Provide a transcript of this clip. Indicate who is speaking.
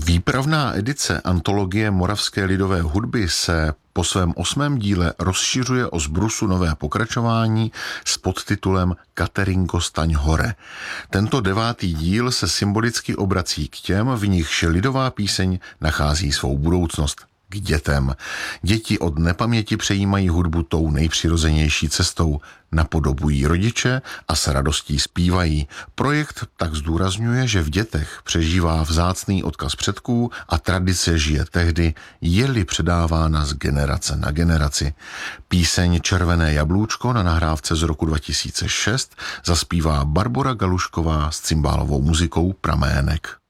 Speaker 1: Výpravná edice antologie moravské lidové hudby se po svém 8. díle rozšiřuje o zbrusu nové pokračování s podtitulem Kateřinko, staň hore. Tento 9. díl se symbolicky obrací k těm, v nichž lidová píseň nachází svou budoucnost. K dětem. Děti od nepaměti přejímají hudbu tou nejpřirozenější cestou, napodobují rodiče a s radostí zpívají. Projekt tak zdůrazňuje, že v dětech přežívá vzácný odkaz předků a tradice žije tehdy, je-li předávána z generace na generaci. Píseň Červené jablůčko na nahrávce z roku 2006 zaspívá Barbora Galušková s cimbálovou muzikou Pramének.